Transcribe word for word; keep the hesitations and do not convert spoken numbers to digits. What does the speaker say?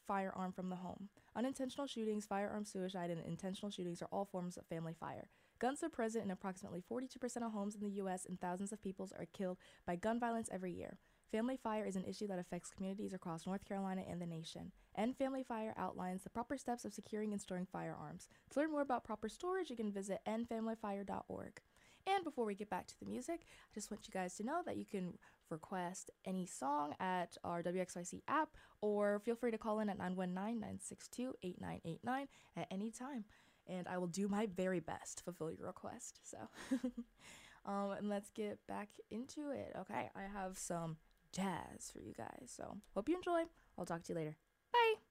firearm from the home. Unintentional shootings, firearm suicide, and intentional shootings are all forms of family fire. Guns are present in approximately forty-two percent of homes in the U S, and thousands of people are killed by gun violence every year. Family fire is an issue that affects communities across North Carolina and the nation. End Family Fire outlines the proper steps of securing and storing firearms. To learn more about proper storage, you can visit end family fire dot org. And before we get back to the music, I just want you guys to know that you can request any song at our W X Y C app, or feel free to call in at nine one nine, nine six two, eight nine eight nine at any time. And I will do my very best to fulfill your request. So, um, and let's get back into it. Okay, I have some jazz for you guys. So, hope you enjoy. I'll talk to you later. Bye!